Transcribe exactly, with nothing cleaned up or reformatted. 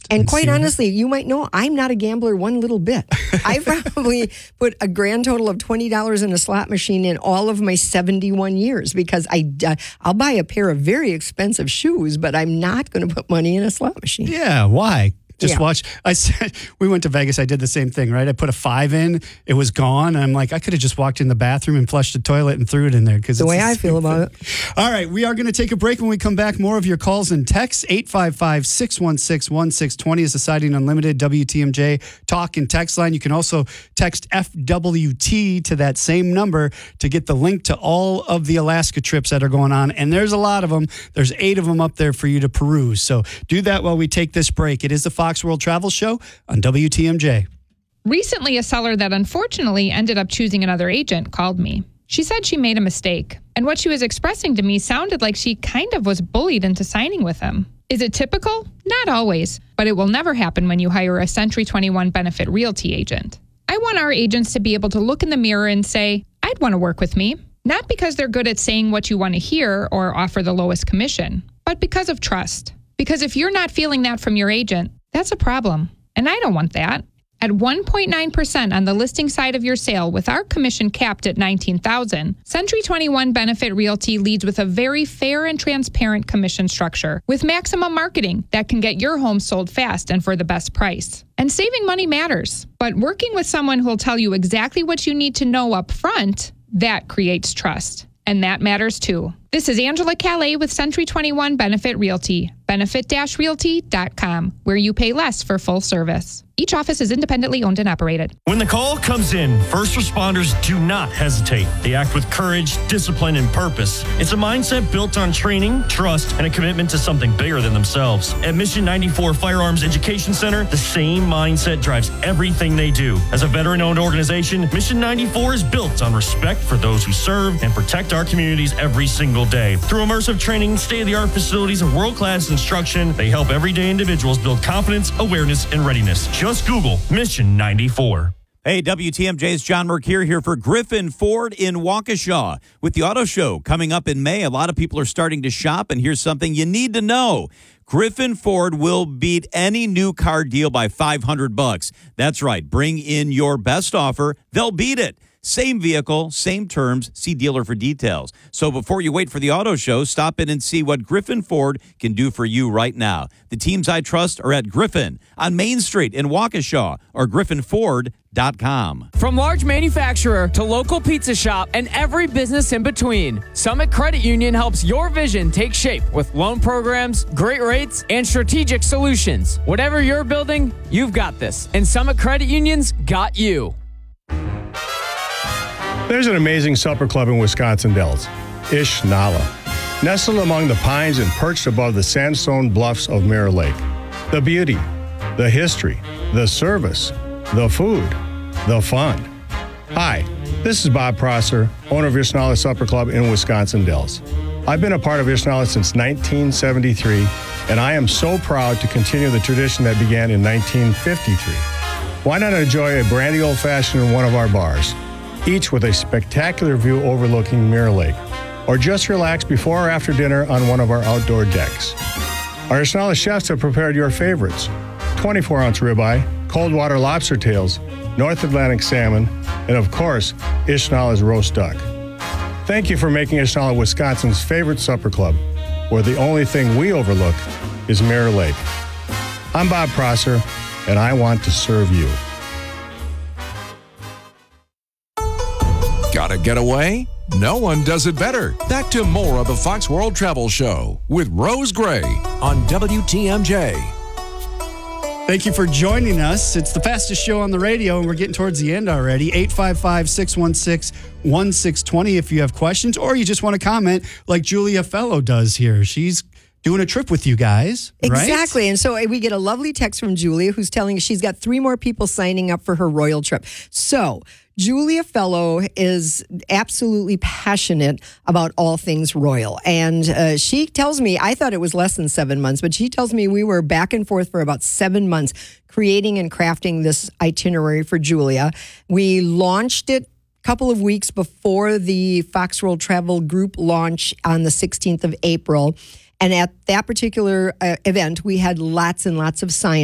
And quite honestly, you might know I'm not a gambler one little bit. I probably put a grand total of twenty dollars in a slot machine in all of my seventy-one years because I, uh, I'll buy a pair of very expensive shoes, but I'm not going to put money in a slot machine. Yeah, why? Just Yeah. watch. I said, we went to Vegas. I did the same thing, right? I put a five in. It was gone. And I'm like, I could have just walked in the bathroom and flushed the toilet and threw it in there. Because The way I feel about it. All right. We are going to take a break. When we come back, more of your calls and texts. eight five five, six one six, one six two zero is the Siding Unlimited W T M J talk and text line. You can also text F W T to that same number to get the link to all of the Alaska trips that are going on. And there's a lot of them. There's eight of them up there for you to peruse. So do that while we take this break. It is the Fox World Travel Show on W T M J. Recently, a seller that unfortunately ended up choosing another agent called me. She said she made a mistake, and what she was expressing to me sounded like she kind of was bullied into signing with him. Is it typical? Not always, but it will never happen when you hire a Century twenty-one Benefit Realty agent. I want our agents to be able to look in the mirror and say, I'd want to work with me, not because they're good at saying what you want to hear or offer the lowest commission, but because of trust. Because if you're not feeling that from your agent, that's a problem, and I don't want that. At one point nine percent on the listing side of your sale with our commission capped at nineteen thousand dollars, Century twenty-one Benefit Realty leads with a very fair and transparent commission structure with maximum marketing that can get your home sold fast and for the best price. And saving money matters, but working with someone who will tell you exactly what you need to know up front, that creates trust. And that matters too. This is Angela Calais with Century twenty-one Benefit Realty, benefit dash realty dot com, where you pay less for full service. Each office is independently owned and operated. When the call comes in, first responders do not hesitate. They act with courage, discipline, and purpose. It's a mindset built on training, trust, and a commitment to something bigger than themselves. At Mission ninety-four Firearms Education Center, the same mindset drives everything they do. As a veteran-owned organization, Mission ninety-four is built on respect for those who serve and protect our communities every single day. Through immersive training, state-of-the-art facilities, and world-class instruction, they help everyday individuals build confidence, awareness, and readiness. Just Google Mission ninety-four. Hey, W T M J's John Mercure here for Griffin Ford in Waukesha. With the auto show coming up in May, a lot of people are starting to shop, and here's something you need to know. Griffin Ford will beat any new car deal by five hundred bucks. That's right. Bring in your best offer. They'll beat it. Same vehicle, same terms. See dealer for details. So before you wait for the auto show, stop in and see what Griffin Ford can do for you right now. The teams I trust are at Griffin on Main Street in Waukesha or griffin ford dot com. From large manufacturer to local pizza shop and every business in between, Summit Credit Union helps your vision take shape with loan programs, great rates, and strategic solutions. Whatever you're building, you've got this. And Summit Credit Union's got you. There's an amazing supper club in Wisconsin Dells, Ish Nala, nestled among the pines and perched above the sandstone bluffs of Mirror Lake. The beauty, the history, the service, the food, the fun. Hi, this is Bob Prosser, owner of Ish Nala Supper Club in Wisconsin Dells. I've been a part of Ish Nala since nineteen seventy-three, and I am so proud to continue the tradition that began in nineteen fifty-three. Why not enjoy a brandy old-fashioned in one of our bars? Each with a spectacular view overlooking Mirror Lake, or just relax before or after dinner on one of our outdoor decks. Our Ish Nala chefs have prepared your favorites: twenty-four ounce ribeye, cold water lobster tails, North Atlantic salmon, and of course, Ish Nala's roast duck. Thank you for making Ish Nala Wisconsin's favorite supper club, where the only thing we overlook is Mirror Lake. I'm Bob Prosser, and I want to serve you. Gotta get away? No one does it better. Back to more of the Fox World Travel Show with Rose Gray on W T M J. Thank you for joining us. It's the fastest show on the radio, and we're getting towards the end already. eight five five, six one six, one six two zero if you have questions, or you just want to comment like Julia Fellow does here. She's doing a trip with you guys, right? Exactly. And so we get a lovely text from Julia who's telling us she's got three more people signing up for her royal trip. So Julia Fellow is absolutely passionate about all things royal. And uh, she tells me, I thought it was less than seven months, but she tells me we were back and forth for about seven months creating and crafting this itinerary for Julia. We launched it a couple of weeks before the Fox World Travel Group launch on the sixteenth of April. And at that particular uh, event, we had lots and lots of sign